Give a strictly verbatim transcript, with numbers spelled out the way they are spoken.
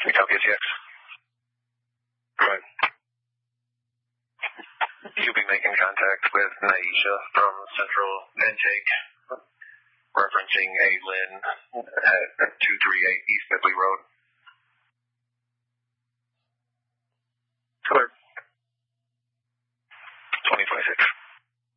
We talk A T X. Right. You'll be making contact with Naisha from Central Intake, referencing a Lynn at two thirty-eight East Midley Road.